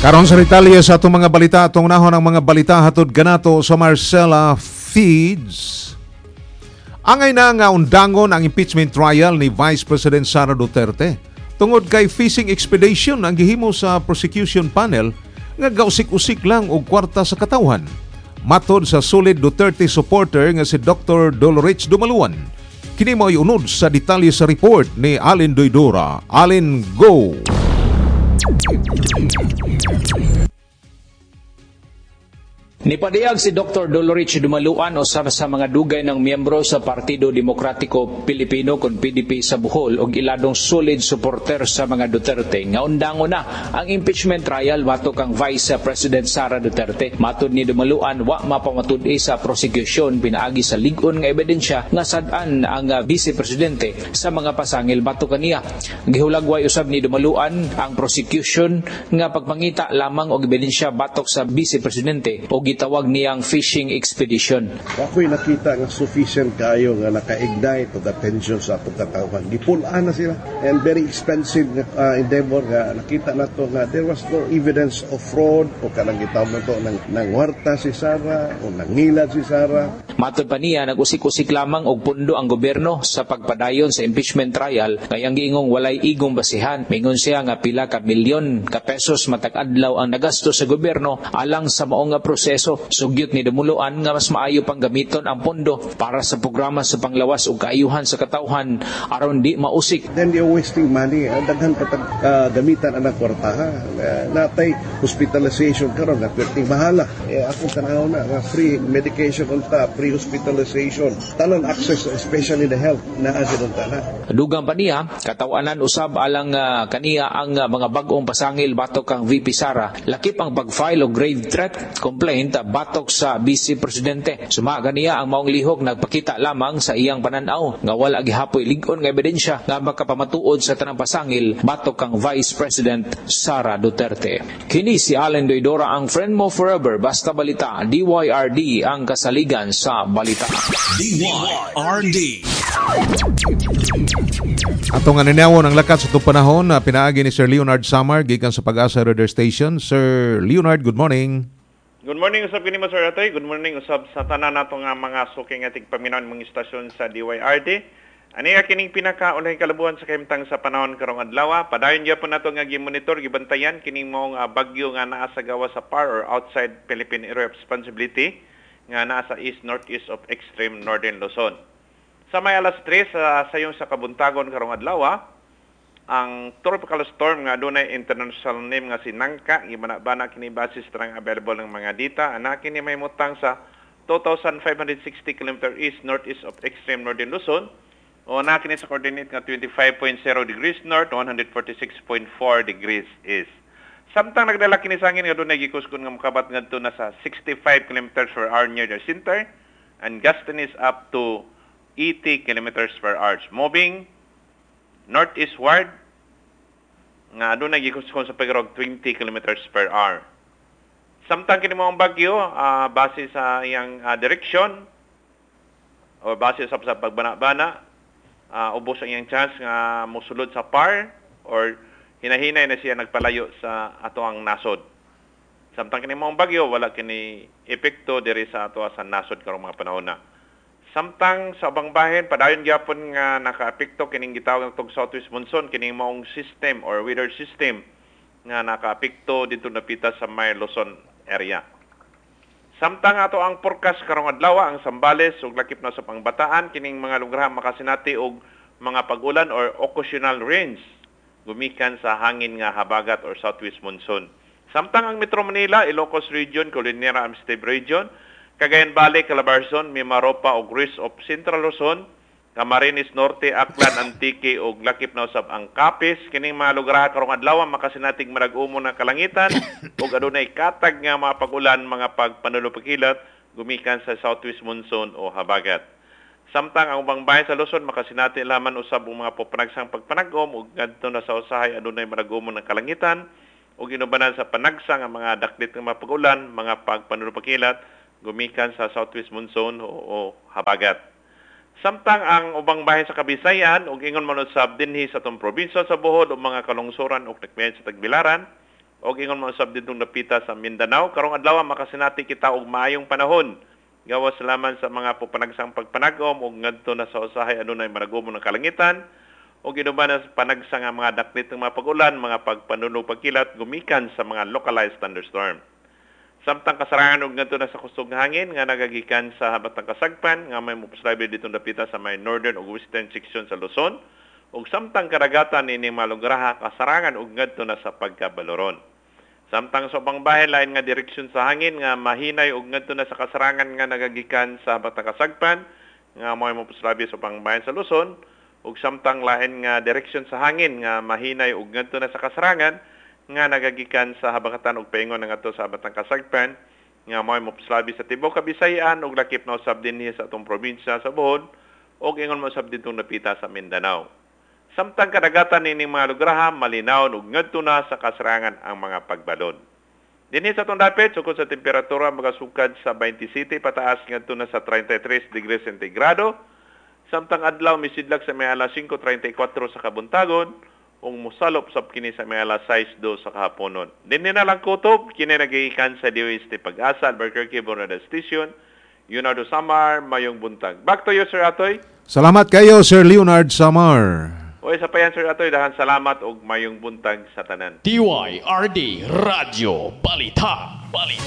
Karon sa detalye sa atong mga balita, atong nahon ang mga balita hatod ganato sa Marcela Feeds. Angay na nga undangon ang impeachment trial ni Vice President Sara Duterte. Tungod kay fishing expedition ang gihimo sa prosecution panel nga gausik-usik lang og kwarta sa katawhan. Matod sa solid Duterte supporter nga si Dr. Dolores Dumaluan. Kini mo'y unod sa detalye sa report ni Alin Doydora. Alin, go! Nipadiyag si Dr. Dolores Dumaluan usab sa mga dugay ng miyembro sa Partido Demokratiko Pilipino kon PDP sa Bohol og iladong solid supporter sa mga Duterte nga undangon na ang impeachment trial batok kang Vice President Sara Duterte. Matud ni Dumaluan wa mapamatud-i sa prosecution pinaagi sa lig-on nga ebidensya nga sad-an ang Vice Presidente sa mga pasangil batok kaniya. Gihulagway usab ni Dumaluan ang prosecution nga pagpangita lamang og ebidensya batok sa Vice Presidente o gitawag niyang fishing expedition. Ako'y nakita nga sufficient kayo nga naka-ignite of attention sa atong katawhan. Gipulaan na sila and very expensive endeavor nga nakita nato nga there was no evidence of fraud o kanang gitawag nato ng warta si Sara o nangilad si Sara. Matod pa niya, nag-usik-usik lamang og pundo ang gobyerno sa pagpadayon sa impeachment trial kayang giingong walay igong basihan. Mingon siya nga pila ka milyon ka pesos matag adlaw ang nagasto sa gobyerno alang sa maong nga proseso. Sugyot ni Dumuluan nga mas maayo pang gamiton ang pondo para sa programa sa panglawas ug kaayuhan sa katawhan aron di mausik. Then you're wasting money. Daghan patag gamitan ang kwartaha. Natay hospitalization karon na perting mahala. Ako tanaw na free medication unta, free hospitalization, tanan access especially the health na adun na. Dugang pa niya katawanan usab alang kaniya ang mga bag-ong pasangil batok kang VP Sara. Lakip ang pag-file og grave threat complaint batok sa Vice Presidente. Sumaga niya ang maong lihok nagpakita lamang sa iyang pananaw nga wala gihapoy lig-on nga ebidensya nga makapamatuod sa tanang pasangil batok kang Vice President Sara Duterte. Kini si Allen Doydora, ang friend mo forever, basta balita. DYRD ang kasaligan sa balita. DYRD. Atong aninawon ang lakat sa itong panahon na pinaagi ni Sir Leonard Samar gikan sa Pag-asa Radar Station. Sir Leonard, good morning. Good morning, usab kini mo Sir Atoy. Good morning, usab sa tanan nato nga mga suking ating paminawan mga istasyon sa DYRD. Ani kining pinakaunahing kalabuhan sa kahimtang sa panahon karong adlaw. Padayon gyapon nato nga gi-monitor, gibantayan kining maong bagyo nga naa sa gawa sa PAR or outside Philippine Area of Responsibility nga naa sa east-northeast of extreme northern Luzon. Sa may alas 3 sayong sa kabuntagon karong adlaw, ang tropical storm nga dunay international name nga si Nangka, gibana-bana kini basis strong available ng mga data. Ana kini may mutang sa 2,560 km east northeast of extreme northern Luzon. O na kini sa coordinate nga 25.0 degrees north, 146.4 degrees east. Samtang nagdala kini sa hangin nga dunay gikuskon nga mokabat ngadto na sa 65 km per hour near the center and gusting is up to 80 km per hour. Moving northeastward nga adunay gikuskon sa pagrog 20 km per hour. Samtang kini mao ang bagyo base sa iyang direksyon o base sa pagbana-bana ubos ang iyang chance nga mosulod sa PAR or hinahinay na siya nagpalayo sa ato ang nasod. Samtang kini mao ang bagyo wala kini epekto diri sa ato sa nasod karong mga panahon na. Samtang sa ubang bahin, padayon gyapon nga nakaapekto kining gitawag ng southwest monsoon, kining maong system or weather system nga nakaapekto dito napita sa may Luzon area. Samtang ato ang forecast karong adlaw, ang Sambales ug lakip na sa Pangbataan, kining mga lugar makasinati og mga pag-ulan or occasional rains gumikan sa hangin nga habagat or southwest monsoon. Samtang ang Metro Manila, Ilocos Region, Colinera, Amistad Region, Cagayan Valley, Calabarzon, Mimaropa ug Ruiz of Central Luzon, Camarines Norte, Aklan, Antique ug lakip na usab ang Capiz. Kining mga lugar karong adlaw makasinatig marag-umo ng kalangitan ug adunay katag nga mga pag-ulan, mga pagpanulupakilat gumikan sa southwest monsoon o habagat. Samtang ang ubang bahin sa Luzon makasinati laman usab ang mga popanagsang pagpanagom ug ngadto na sa usahay adunay marag-umo ng kalangitan ug inubanan sa panagsang ang mga daklit nga mga pag-ulan, mga pagpanulupakilat gumikan sa southwest monsoon o habagat. Samtang ang ubang bahin sa Kabisayan ug ingon man usab dinhi sa atong probinsya sa Bohol o mga kalungsuran ug nagbiyahe sa Tagbilaran o ingon mo usab didtong napita sa Mindanao. Karong adlaw makasinati kita og maayong panahon. Gawas salaman sa mga pupanagsang pagpanagom ug ngadto na sa usahay adunay maragom ng kalangitan o ginuban na panagsa nga mga daklit ng mga pag-ulan, mga pagpanuno pagkilat gumikan sa mga localized thunderstorm. Samtang kasarangan og ngadto na sa kusog hangin nga nagagikan sa habatang kasagpan nga may moposlabi ditong dapita sa may northern ug western section sa Luzon ug samtang karagatan ini malugraha kasarangan og ngadto na sa pagkabaloron. Samtang sa ubang bahin lain nga direksyon sa hangin nga mahinay og ngadto na sa kasarangan nga nagagikan sa habatang kasagpan nga may moposlabi sa ubang bahin sa Luzon ug samtang lain nga direksyon sa hangin nga mahinay og ngadto na sa kasarangan nga nagagikan sa habagatan ug paingon nga ato sa habatang kasagpan nga mo'y moposlabi sa tibuok Kabisayan ug lakip na usab dinhi sa atong probinsya sa Bohol ug ingon mo usab ditong napita sa Mindanao. Samtang kadagatan nining mga lugar malinaw ug ngadto na sa kasarangan ang mga pagbalon. Dinhi sa atong dapit sukod sa temperatura magasukad sa 27 pataas ngadto na sa 33 degrees centigrado. Samtang adlaw misidlag sa may alas 5:34 sa kabuntagon ug mosalop sab kini sa may alas 6:02 sa kahaponon. Dinhi na lang kutob kini nagikan sa DOST Pag-asa Albuquerque Borada Station. Leonardo Samar, mayong buntag. Back to you, Sir Atoy. Salamat kayo, Sir Leonard Samar. O sa payan, Sir Atoy, dahan salamat ug mayong buntag sa tanan. DYRD Radio Balita.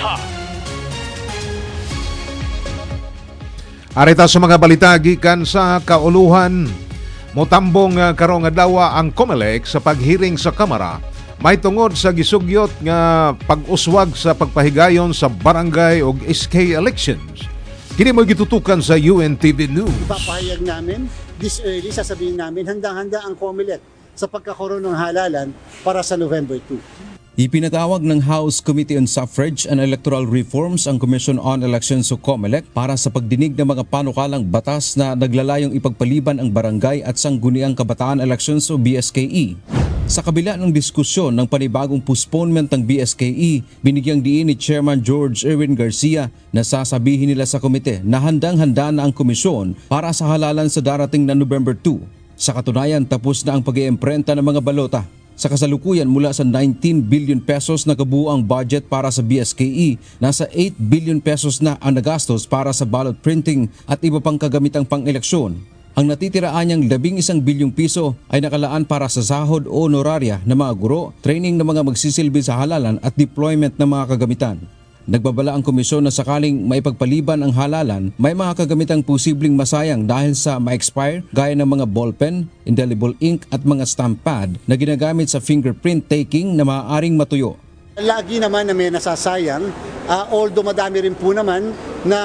Arita sa mga balita gikan sa kauluhan. Motambong karong adlaw ang COMELEC sa paghiring sa Kamara may tungod sa gisugyot nga pag-uswag sa pagpahigayon sa barangay ug SK elections. Kini mo gitutukan sa UNTV News. Ipapahayag namin this early, sasabihin namin handang-handa ang COMELEC sa pagkakaroon ng halalan para sa November 2. Ipinatawag ng House Committee on Suffrage and Electoral Reforms ang Commission on Elections o COMELEC para sa pagdinig ng mga panukalang batas na naglalayong ipagpaliban ang barangay at sangguniang kabataan elections o BSKE. Sa kabila ng diskusyon ng panibagong postponement ng BSKE, binigyang diin ni Chairman George Erwin Garcia na sasabihin nila sa komite na handang-handa na ang komisyon para sa halalan sa darating na November 2. Sa katunayan, tapos na ang pag-iimprenta ng mga balota. Sa kasalukuyan mula sa 19 billion pesos na kabuuang budget para sa BSKE, nasa 8 billion pesos na ang nagastos para sa ballot printing at iba pang kagamitang pang-eleksyon. Ang natitiraan niyang 11 bilyong piso ay nakalaan para sa sahod o honoraria ng mga guro, training ng mga magsisilbi sa halalan at deployment ng mga kagamitan. Nagbabala ang komisyon na sakaling maipagpaliban ang halalan, may mga kagamitang posibleng masayang dahil sa ma-expire gaya ng mga ballpen, indelible ink at mga stamp pad na ginagamit sa fingerprint taking na maaaring matuyo. Lagi naman na may nasasayang, although madami rin po naman na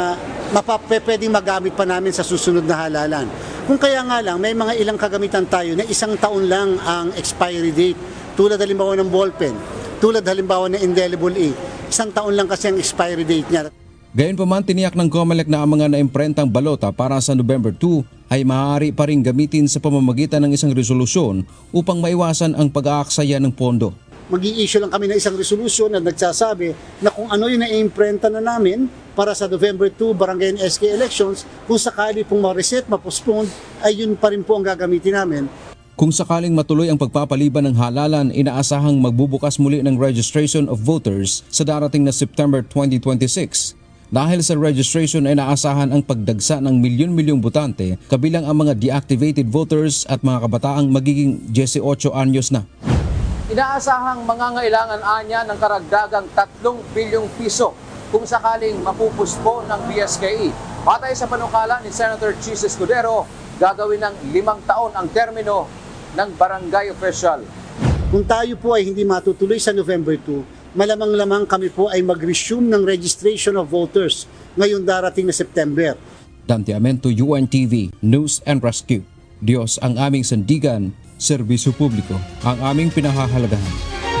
pwedeng magamit pa namin sa susunod na halalan. Kung kaya nga lang, may mga ilang kagamitan tayo na 1 taon lang ang expiry date. Tulad halimbawa ng ballpen, tulad halimbawa ng indelible ink. 1 taon lang kasi ang expiry date niya. Gayunpaman, tiniyak ng COMELEC na ang mga naimprentang balota para sa November 2 ay maaari pa rin gamitin sa pamamagitan ng isang resolusyon upang maiwasan ang pag-aaksaya ng pondo. Mag-i-issue lang kami ng isang resolusyon na nagsasabi na kung ano yung na-imprenta na namin para sa November 2 barangay and SK elections, kung sakali pong ma-reset, ma-postpone, ay yun pa rin po ang gagamitin namin. Kung sakaling matuloy ang pagpapaliban ng halalan, inaasahang magbubukas muli ng registration of voters sa darating na September 2026. Dahil sa registration ay inaasahan ang pagdagsa ng milyon-milyong botante, kabilang ang mga deactivated voters at mga kabataang magiging 18 anyos na. Inaasahang mangangailangan anya ng karagdagang 3 bilyong piso kung sakaling mapupuspon ng BSKE. Batay sa panukala ni Senator Chis Escudero, gagawin ng 5 taon ang termino ng barangay official. Kung tayo po ay hindi matutuloy sa November 2, malamang-lamang kami po ay mag-resume ng registration of voters ngayong darating na September. Dante Amento, UNTV, News and Rescue. Diyos ang aming sandigan, serbisyo publiko ang aming pinahahalagahan.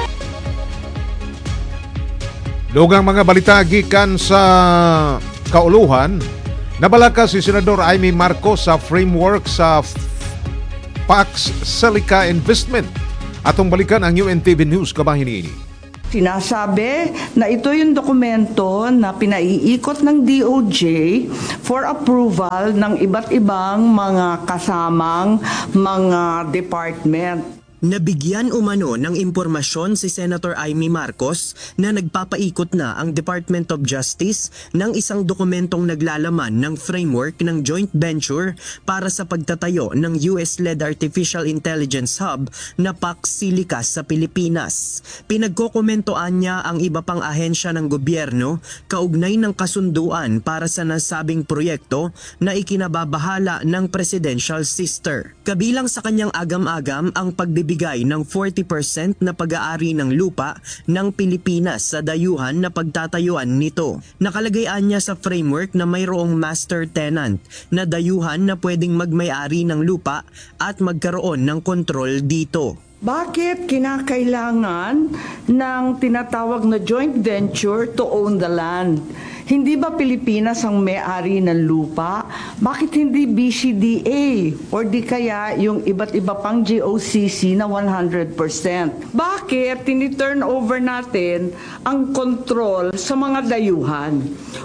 Dugang mga balita gikan sa kauluhan, nabalaka si Senador Amy Marcos sa framework sa Pax Silica Investment. Atong balikan ang UNTV News kabahin ini. Sinasabi na ito yung dokumento na pinaiikot ng DOJ for approval ng iba't ibang mga kasamang mga department. Nabigyan umano ng impormasyon si Senator Amy Marcos na nagpapaikot na ang Department of Justice ng isang dokumentong naglalaman ng framework ng joint venture para sa pagtatayo ng US-led Artificial Intelligence Hub na PAX Silica sa Pilipinas. Pinagkokomentoan niya ang iba pang ahensya ng gobyerno kaugnay ng kasunduan para sa nasabing proyekto na ikinababahala ng presidential sister. Kabilang sa kanyang agam-agam ang pagbibigay ng 40% na pag-aari ng lupa ng Pilipinas sa dayuhan na pagtatayuan nito. Nakalagayan niya sa framework na mayroong master tenant na dayuhan na pwedeng magmay-ari ng lupa at magkaroon ng kontrol dito. Bakit kinakailangan ng tinatawag na joint venture to own the land? Hindi ba Pilipinas ang may-ari ng lupa? Bakit hindi BCDA or di kaya yung iba't iba pang GOCC na 100%? Bakit tini-turn over natin ang control sa mga dayuhan?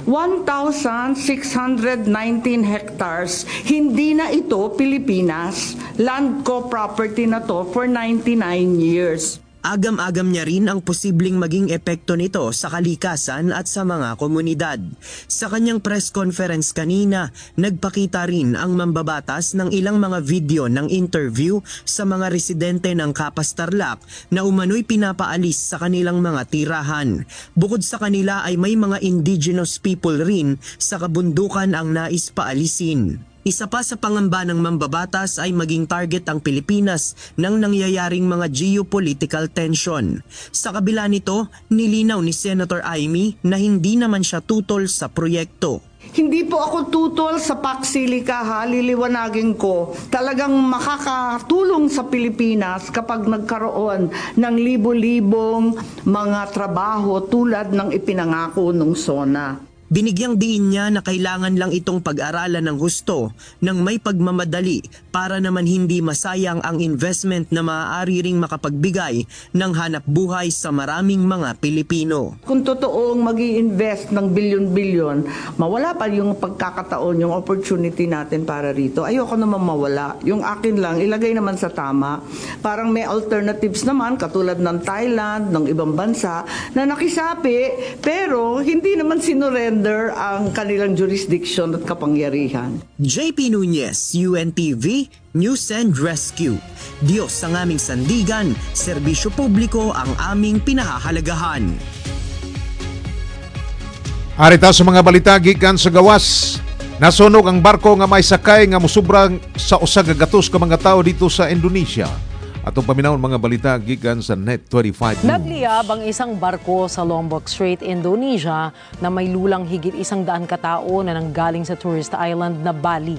1,619 hectares, hindi na ito Pilipinas. Land co property na to for 99 years. Agam-agam niya rin ang posibleng maging epekto nito sa kalikasan at sa mga komunidad. Sa kanyang press conference kanina, nagpakita rin ang mambabatas ng ilang mga video ng interview sa mga residente ng Capas Tarlac na umano'y pinapaalis sa kanilang mga tirahan. Bukod sa kanila ay may mga indigenous people rin sa kabundukan ang nais paalisin. Isa pa sa pangamba ng mambabatas ay maging target ang Pilipinas ng nangyayaring mga geopolitical tension. Sa kabila nito, nilinaw ni Senator Amy na hindi naman siya tutol sa proyekto. Hindi po ako tutol sa PAX Silica, liliwanagin ko. Talagang makakatulong sa Pilipinas kapag nagkaroon ng libo-libong mga trabaho tulad ng ipinangako ng SONA. Binigyang diin niya na kailangan lang itong pag-aralan ng husto ng may pagmamadali para naman hindi masayang ang investment na maaari ring makapagbigay ng hanap buhay sa maraming mga Pilipino. Kung totoong mag-i-invest ng bilyon-bilyon, mawala pa yung pagkakataon, yung opportunity natin para rito. Ayoko naman mawala. Yung akin lang, ilagay naman sa tama. Parang may alternatives naman, katulad ng Thailand, ng ibang bansa, na nakisapi, pero hindi naman sinurrender ang kanilang jurisdiction at kapangyarihan. JP Nunez, UNTV, News and Rescue. Diyos ang aming sandigan, serbisyo publiko ang aming pinahahalagahan. Arita sa mga balita gikan sa gawas. Nasunog ang barko nga may sakay nga musubrang sa usa ka gatos ka mga tao dito sa Indonesia. Atong paminawon mga balita gikan sa Net25 News. Nagliyab ang isang barko sa Lombok Strait, Indonesia na may lulang higit 100 katao na nanggaling sa tourist island na Bali.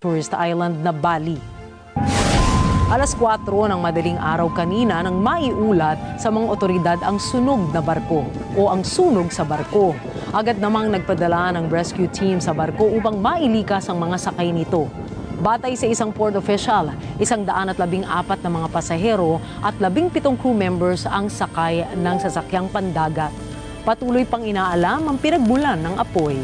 Alas 4 ng madaling araw kanina nang maiulat sa mga otoridad ang sunog na barko o ang sunog sa barko. Agad namang nagpadala ng rescue team sa barko upang mailikas ang mga sakay nito. Batay sa isang port official, 114 na mga pasahero at 17 crew members ang sakay ng sasakyang pandagat. Patuloy pang inaalam ang pinagmulan ng apoy.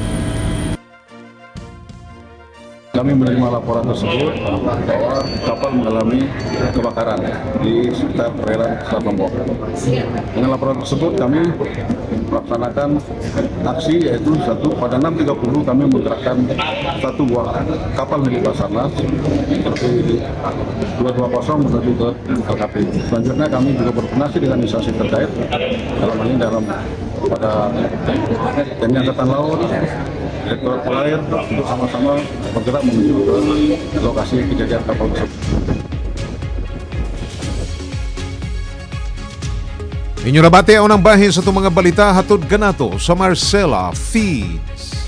Kami menerima laporan tersebut bahwa kapal mengalami kebakaran di sekitar perairan Selat Lombok. Dengan laporan tersebut kami melaksanakan aksi, yaitu pada 6.30 kami menggerakkan satu buah kapal milik Basarnas seperti 220 menuju ke LKP. Selanjutnya kami juga berkoordinasi dengan instansi terkait dalam hal ini pada TNI Angkatan Laut, Direktorat Polair untuk sama-sama bergerak menuju ke lokasi kejadian kapal tersebut. Inyo nabati ang unang bahin sa itong mga balita hatod ganato sa Marcela Feeds.